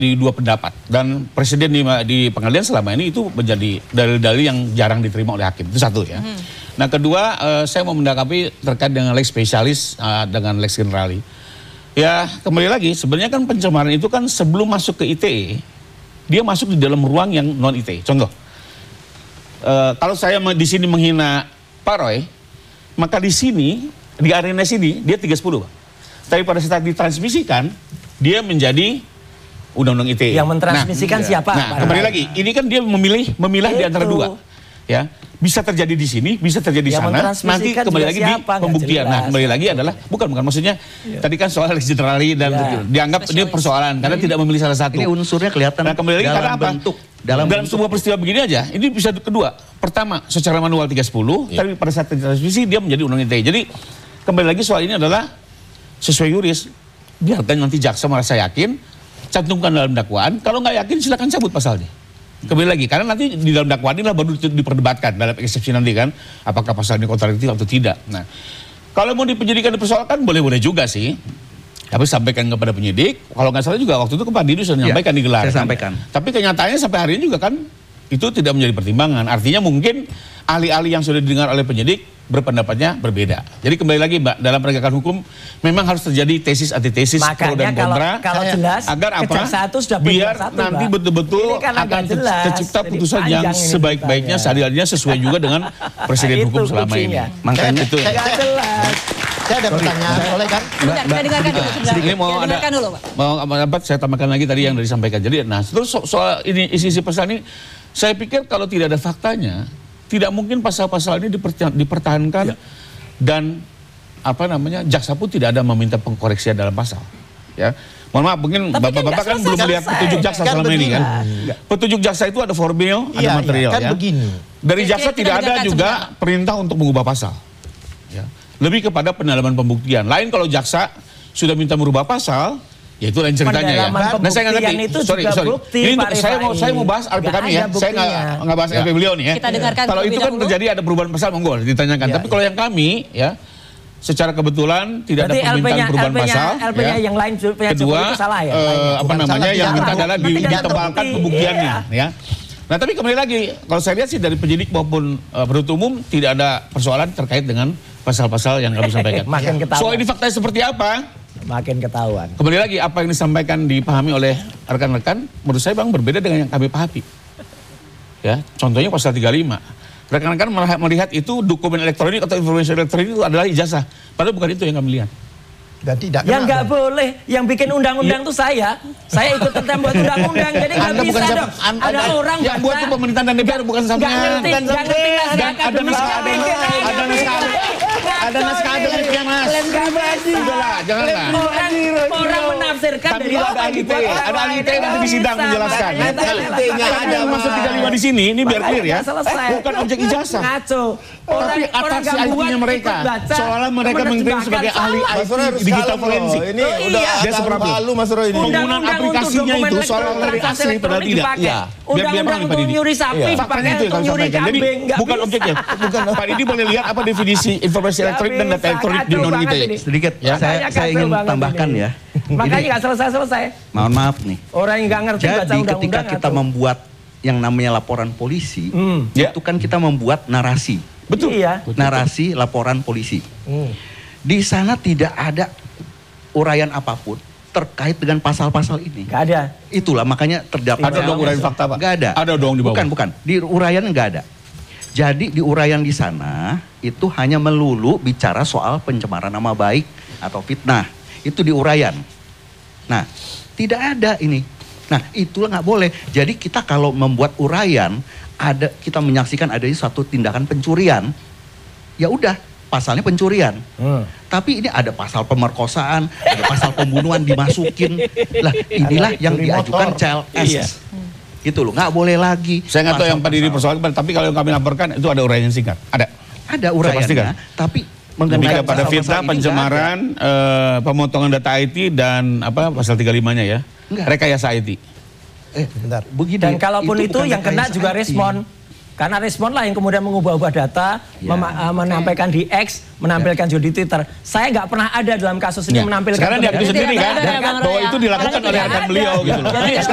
di dua pendapat, dan presiden di pengadilan selama ini itu menjadi dalil-dalil yang jarang diterima oleh hakim. Itu satu ya. Nah kedua, saya mau mendakapi terkait dengan lex spesialis dengan lex generali. Ya kembali lagi, sebenarnya kan pencemaran itu kan sebelum masuk ke ITE, dia masuk di dalam ruang yang non ITE. Contoh, kalau saya di sini menghina Pak Roy, maka di sini di arena sini dia 310, Pak. Tapi pada saat ditransmisikan, dia menjadi Undang-Undang ITE. Yang mentransmisikan siapa? Nah, kembali lagi, ini kan dia memilah di antara dua. Ya, bisa terjadi di sini, bisa terjadi di sana. Nanti kembali lagi di pembuktian. Nah, kembali lagi adalah bukan maksudnya tadi kan soal lex generali dan dianggap ini persoalan karena tidak memilih salah satu. Ini unsurnya kelihatan. Nah, kembali lagi karena apa? Dalam sebuah peristiwa begini aja, ini bisa kedua. Pertama, secara manual 310, tapi pada saat transmisi dia menjadi Undang-Undang ITE. Jadi kembali lagi soal ini adalah sesuai yuris. Biarkan nanti jaksa merasa yakin, cantumkan dalam dakwaan. Kalau nggak yakin silakan cabut pasalnya. Kembali lagi, karena nanti di dalam dakwaan inilah baru diperdebatkan dalam eksepsi nanti kan, apakah pasal ini kontradiktif atau tidak. Nah, kalau mau di penyidikan dipersoalkan boleh-boleh juga sih. Tapi sampaikan kepada penyidik. Kalau nggak salah juga waktu itu ke Pak Didi sudah menyampaikan di gelar. Saya sampaikan. Tapi kenyataannya sampai hari ini juga kan itu tidak menjadi pertimbangan. Artinya mungkin ahli-ahli yang sudah didengar oleh penyidik berpendapatnya berbeda. Jadi kembali lagi Mbak, dalam penegakan hukum memang harus terjadi tesis antitesis, pro dan kontra. Kalau jelas, agar apa? Sudah biar nanti betul-betul akan tercipta putusan yang sebaik-baiknya, seadil-adilnya sesuai juga dengan presiden hukum selama ini. Makanya itu. Saya ada pertanyaan, boleh kan? Saya dengarkan dulu sebentar. Mau apa? Saya tambahkan lagi tadi yang sudah disampaikan. Jadi, nah terus soal ini isi-isi pasal ini, saya pikir kalau tidak ada faktanya, tidak mungkin pasal-pasal ini dipertahankan dan apa namanya jaksa pun tidak ada meminta pengkoreksian dalam pasal. Ya, mohon maaf, mungkin bapak-bapak kan belum melihat petunjuk jaksa selama ini kan. Petunjuk jaksa itu ada formil, ada material kan ya. Begini. Dari jaksa tidak ada juga perintah untuk mengubah pasal. Ya. Lebih kepada pendalaman pembuktian. Lain kalau jaksa sudah minta merubah pasal, ya itu lain ceritanya ya. Nah saya nggak ngerti. Sorry. Ini saya mau bahas LP kami ya. Saya nggak bahas LP beliau nih ya. Kita dengarkan. Kalau itu kan terjadi ada perubahan pasal, monggo ditanyakan. Tapi kalau yang kami ya, secara kebetulan tidak ada permintaan perubahan pasal. LP-nya yang lain kedua, apa namanya yang minta adalah ditebalkan pembuktiannya ya. Nah tapi kembali lagi, kalau saya lihat sih dari penyidik maupun penuntut umum tidak ada persoalan terkait dengan pasal-pasal yang kami sampaikan. Makin ketahuan. Soal ini faktanya seperti apa? Makin ketahuan. Kembali lagi, apa yang disampaikan dipahami oleh rekan-rekan, menurut saya bang berbeda dengan yang kami pahami. Ya, contohnya pasal 35. Rekan-rekan melihat itu dokumen elektronik atau informasi elektronik itu adalah ijazah. Padahal bukan itu yang kami lihat. Dan tidak yang nggak boleh, yang bikin undang-undang tuh saya ikut tentang buat undang-undang, jadi nggak bisa dong. Ada orang yang buat tuh pemerintahan dan DPR bukan sampean. Ada naskah akademiknya mas. Udahlah, janganlah. Orang menafsirkan dari ada ahli-ahli. Ada ahli-ahli nanti di sidang menjelaskan. Ahli-ahlinya ada masuk 35 di sini, ini biar clear ya. Bukan objek ijazah. Ngaco. Tapi atas IT-nya mereka, seolah mereka mengklaim sebagai ahli IT digital forensik. Ini udah dia seberapa malu Mas Roy ini. Penggunaan aplikasinya itu seolah dari asli padahal tidak. Undang-undang untuk nyuri sapi faktanya itu yang kami sampaikan. Jadi bukan objeknya. Pak Didi boleh lihat apa definisi informasi elektronik dan data elektronik di Undang-Undang ITE. Sedikit, saya ingin tambahkan ya. Makanya nggak selesai-selesai. Mohon maaf nih. Orang yang nggak ngerti baca undang-undang. Jadi ketika kita membuat yang namanya laporan polisi, itu kan kita membuat narasi. Betul. Iya. Narasi laporan polisi. Di sana tidak ada uraian apapun terkait dengan pasal-pasal ini. Gak ada. Itulah makanya terdapat. Ada dong uraian fakta Pak? Gak ada. Ada dong di bawah. Bukan. Di uraian nggak ada. Jadi di uraian di sana itu hanya melulu bicara soal pencemaran nama baik atau fitnah. Itu di uraian. Nah, tidak ada ini. Nah, itulah nggak boleh. Jadi kita kalau membuat uraian, kita menyaksikan ada suatu tindakan pencurian, ya udah pasalnya pencurian. Tapi ini ada pasal pemerkosaan, ada pasal pembunuhan dimasukin. Lah inilah yang diajukan CLS. Gitu loh, nggak boleh lagi. Saya nggak tahu yang Pak Didi persoalkan, tapi kalau yang kami laporkan itu ada uraian singkat. Ada uraiannya, tapi mengenai pada fitnah, pencemaran, pemotongan data IT dan apa pasal 35-nya ya. Rekayasa IT. Bentar. Begini, dan kalaupun itu yang kena juga respon. Karena respon lah yang kemudian mengubah-ubah data, menampilkan di X, menampilkan juga di Twitter. Saya nggak pernah ada dalam kasus ini menampilkan. Sekarang diakui sendiri kan, bahwa itu dilakukan oleh rekan beliau gitu loh.